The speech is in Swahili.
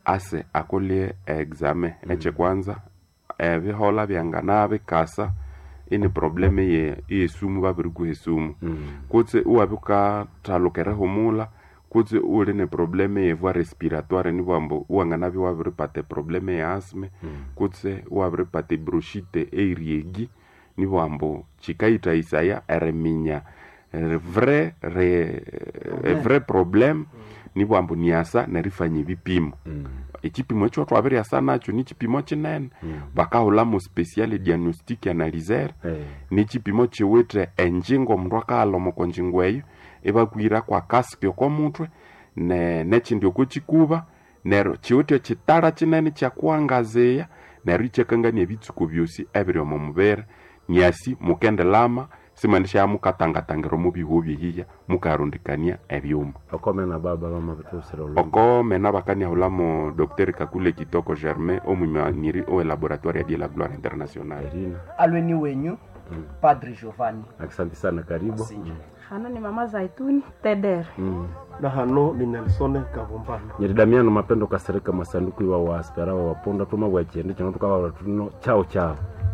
ase akolie examen eche kwanza bihola byangana bikasa ini probleme ye yesumu babiri ku yesumu kutse uwabuka talokera homula kutse ule ne probleme ye voie respiratoire ni bambo uangana bi wabiri pate probleme ya asthme kutse wabiri pate bronchite eriegi ni bambo chikaita isaya ereminya vrai problème ni bambo niasa narifanyi bipimo ekipimo cyo twabiri asa nacho ni kipimo kinene bakahola mu special diagnostic analyzer ni kipimo chiwete enjingo mndu akalo mu konjingweyo ebakwira kwa casque ko mutwe ne chindio ko chikuba nero chiwete chitara kinene kya kuangazeya nero chekangania ebitsuko byosi ebiri mu mubere nyasi mukendelama simandisha mukatangatangiro mu bihubi hiya mukarundikania ebyuma okomena baba bama bitusero okomena bakania hulamo Dr. Kakule Kitoko Germain omumaniri o laboratoire de la Gloire Internationale alweni wenyu Padre Giovanni. Asante sana, karibu. Hano ni Mama Zaituni Teder. Na hano ni Nelson Kavumbana. Nyeri Damiano Mapendo Kasereka Masanduku wa Aspera wa Ponda tuma wa chende chano tukawa tuno chao.